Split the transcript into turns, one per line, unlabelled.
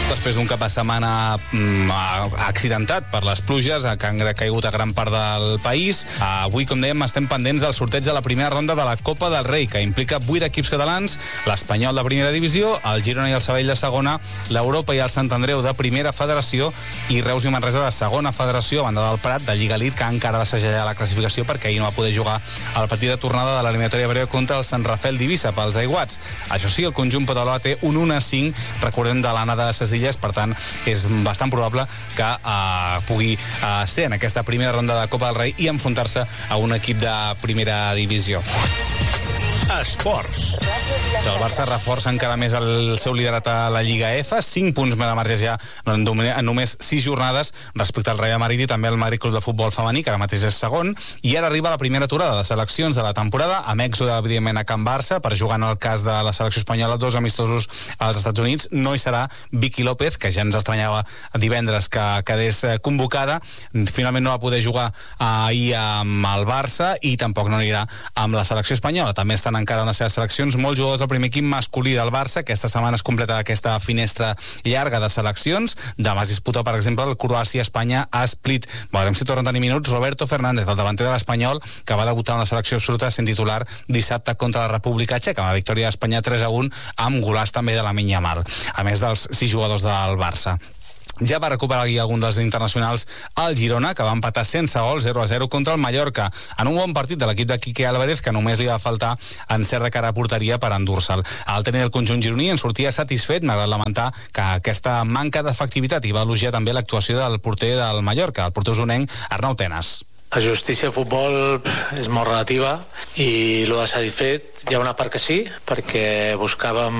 Després d'un cap de setmana accidentat per les pluges que han caigut a gran part del país. Avui, com dèiem, estem pendents del sorteig de la primera ronda de la Copa del Rei, que implica 8 equips catalans, l'Espanyol de primera divisió, el Girona i el Sabadell de segona, l'Europa i el Sant Andreu de primera federació i Reus i Manresa de segona federació, a banda del Prat de Lliga Elite, que encara ha de segellar la classificació perquè ahir no va poder jugar al partit de tornada de l'eliminatòria breu contra el Sant Rafel d'Eivissa pels aiguats. Això sí, el conjunt Podaloa té un 1-5, recordem, de l'anada de ses Illes, per tant, és bastant probable que pugui ser en aquesta primera ronda de Copa del Rei i enfrontar-se a un equip de primera divisió.
Esports.
El Barça reforça encara més el seu liderat a la Lliga F, 5 punts de marge ja en només 6 jornades respecte al Real Madrid i també al Madrid Club de Futbol Femení, que ara mateix és segon, i ara arriba la primera aturada de seleccions de la temporada, amb èxode, evidentment, a Can Barça, per jugar en el cas de la selecció espanyola 2 amistosos als Estats Units. No hi serà Vicky López, que ja ens estranyava divendres que quedés convocada. Finalment no va poder jugar ahir amb el Barça i tampoc no anirà amb la selecció espanyola. També estan encara en les seves seleccions molts jugadors del primer equip masculí del Barça. Aquesta setmana es completa aquesta finestra llarga de seleccions. Demà es disputa, per exemple, el Croàcia-Espanya a Split. Veurem si torna a tenir minuts Roberto Fernández, el davanter de l'Espanyol, que va debutar en la selecció absoluta sent titular dissabte contra la República Txeca, amb la victòria d'Espanya 3-1, amb golàs també de Lamine Yamal, a més dels 6 jugadors del Barça. Ja va recuperar aquí algun dels internacionals al Girona, que va empatar sense gols 0-0 contra el Mallorca, en un bon partit de l'equip de Quique Álvarez, que només li va faltar encert de cara a porteria per endur-se'l. El tenir el conjunt gironí en sortia satisfet, malgrat lamentar que aquesta manca d'efectivitat, i va elogiar també l'actuació del porter del Mallorca, el porter usonenc Arnau Tenas.
La justícia al futbol és molt relativa i el de satisfet hi ha una part que sí, perquè buscàvem